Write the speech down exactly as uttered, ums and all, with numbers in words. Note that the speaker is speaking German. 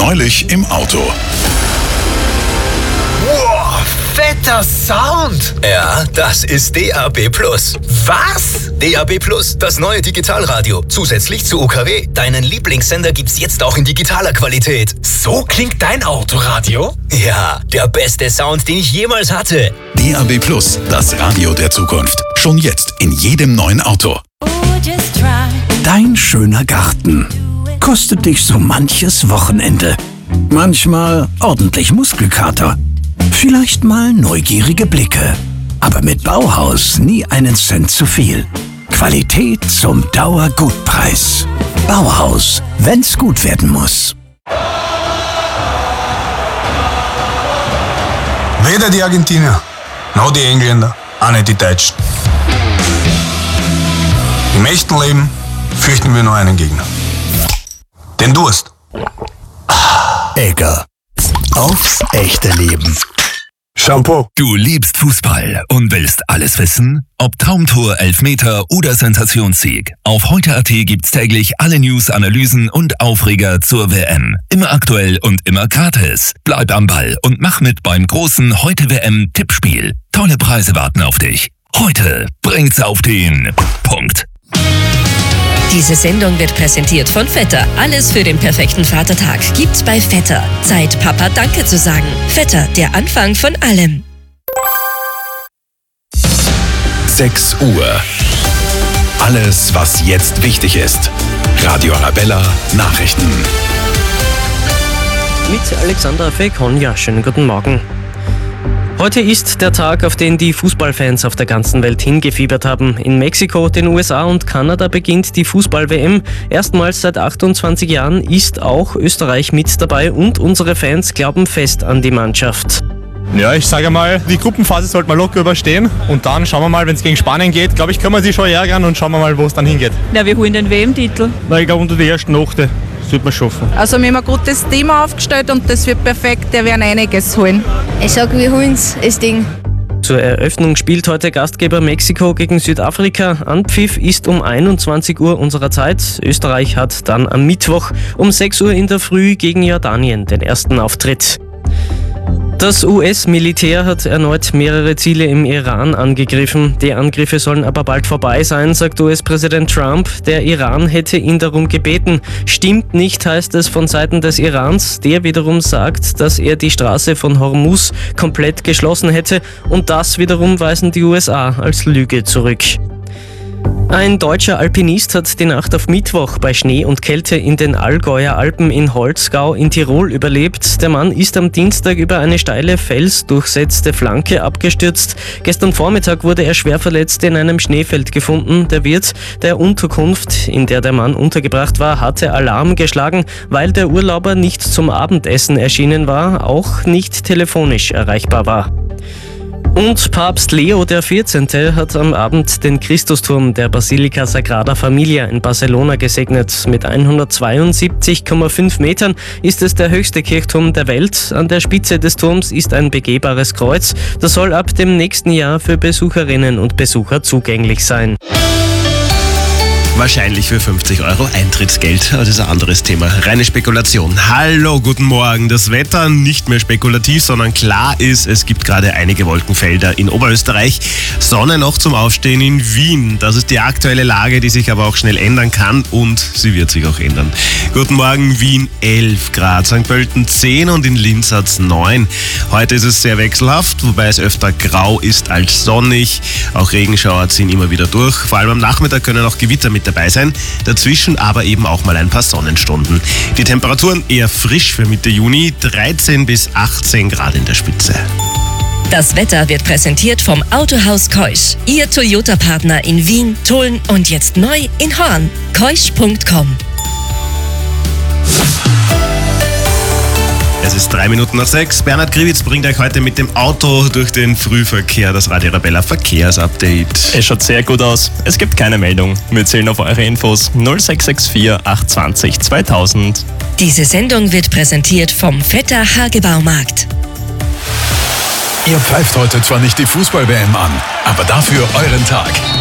Neulich im Auto. Wow, fetter Sound! Ja, das ist D A B Plus. Was? D A B Plus, das neue Digitalradio. Zusätzlich zu U K W. Deinen Lieblingssender gibt's jetzt auch in digitaler Qualität. So klingt dein Autoradio? Ja, der beste Sound, den ich jemals hatte. D A B Plus, das Radio der Zukunft. Schon jetzt in jedem neuen Auto. Dein schöner Garten kostet dich so manches Wochenende. Manchmal ordentlich Muskelkater. Vielleicht mal neugierige Blicke. Aber mit Bauhaus nie einen Cent zu viel. Qualität zum Dauergutpreis. Bauhaus, wenn's gut werden muss. Weder die Argentinier, noch die Engländer, auch nicht die Deutschen. Im echten Leben fürchten wir nur einen Gegner. Den Durst. Egger. Aufs echte Leben. Shampoo. Du liebst Fußball und willst alles wissen? Ob Traumtor, Elfmeter oder Sensationssieg. Auf heute Punkt a t gibt's täglich alle News, Analysen und Aufreger zur W M. Immer aktuell und immer gratis. Bleib am Ball und mach mit beim großen Heute W M-Tippspiel. Tolle Preise warten auf dich. Heute bringt's auf den Punkt. Diese Sendung wird präsentiert von Vetter. Alles für den perfekten Vatertag gibt's bei Vetter. Zeit, Papa Danke zu sagen. Vetter, der Anfang von allem. sechs Uhr. Alles, was jetzt wichtig ist. Radio Arabella Nachrichten. Mit Alexander Fekonja. Schönen guten Morgen. Heute ist der Tag, auf den die Fußballfans auf der ganzen Welt hingefiebert haben. In Mexiko, den U S A und Kanada beginnt die Fußball-W M. Erstmals seit achtundzwanzig Jahren ist auch Österreich mit dabei und unsere Fans glauben fest an die Mannschaft. Ja, ich sage mal, die Gruppenphase sollte man locker überstehen und dann schauen wir mal, wenn es gegen Spanien geht, glaube ich, können wir sie schon ärgern und schauen wir mal, wo es dann hingeht. Ja, wir holen den W M-Titel. Na, ich glaube, unter die ersten Achte sollte man schaffen. Also wir haben ein gutes Team aufgestellt und das wird perfekt, der werden einiges holen. Ich sage, wir holen's, das Ding. Zur Eröffnung spielt heute Gastgeber Mexiko gegen Südafrika. Anpfiff ist um einundzwanzig Uhr unserer Zeit. Österreich hat dann am Mittwoch um sechs Uhr in der Früh gegen Jordanien den ersten Auftritt. Das U S-Militär hat erneut mehrere Ziele im Iran angegriffen. Die Angriffe sollen aber bald vorbei sein, sagt U S-Präsident Trump. Der Iran hätte ihn darum gebeten. Stimmt nicht, heißt es von Seiten des Irans. Der wiederum sagt, dass er die Straße von Hormuz komplett geschlossen hätte. Und das wiederum weisen die U S A als Lüge zurück. Ein deutscher Alpinist hat die Nacht auf Mittwoch bei Schnee und Kälte in den Allgäuer Alpen in Holzgau in Tirol überlebt. Der Mann ist am Dienstag über eine steile felsdurchsetzte Flanke abgestürzt. Gestern Vormittag wurde er schwer verletzt in einem Schneefeld gefunden. Der Wirt der Unterkunft, in der der Mann untergebracht war, hatte Alarm geschlagen, weil der Urlauber nicht zum Abendessen erschienen war, auch nicht telefonisch erreichbar war. Und Papst Leo der vierzehnte hat am Abend den Christusturm der Basilika Sagrada Familia in Barcelona gesegnet. Mit hundertzweiundsiebzig Komma fünf Metern ist es der höchste Kirchturm der Welt. An der Spitze des Turms ist ein begehbares Kreuz. Das soll ab dem nächsten Jahr für Besucherinnen und Besucher zugänglich sein. Wahrscheinlich für fünfzig Euro Eintrittsgeld, aber das ist ein anderes Thema. Reine Spekulation. Hallo, guten Morgen. Das Wetter nicht mehr spekulativ, sondern klar ist, es gibt gerade einige Wolkenfelder in Oberösterreich. Sonne noch zum Aufstehen in Wien. Das ist die aktuelle Lage, die sich aber auch schnell ändern kann und sie wird sich auch ändern. Guten Morgen, Wien elf Grad, Sankt Pölten zehn und in Linz hat's neun. Heute ist es sehr wechselhaft, wobei es öfter grau ist als sonnig. Auch Regenschauer ziehen immer wieder durch. Vor allem am Nachmittag können auch Gewitter mit dabei sein, dazwischen aber eben auch mal ein paar Sonnenstunden. Die Temperaturen eher frisch für Mitte Juni, dreizehn bis achtzehn Grad in der Spitze. Das Wetter wird präsentiert vom Autohaus Keusch. Ihr Toyota-Partner in Wien, Tulln und jetzt neu in Horn. keusch punkt com. Es ist drei Minuten nach sechs. Bernhard Kriwitz bringt euch heute mit dem Auto durch den Frühverkehr, das Radio Arabella Verkehrsupdate. Es schaut sehr gut aus. Es gibt keine Meldung. Wir zählen auf eure Infos null sechs sechs vier acht zwei null zweitausend. Diese Sendung wird präsentiert vom Vetter Hagebaumarkt. Ihr pfeift heute zwar nicht die Fußball-W M an, aber dafür euren Tag.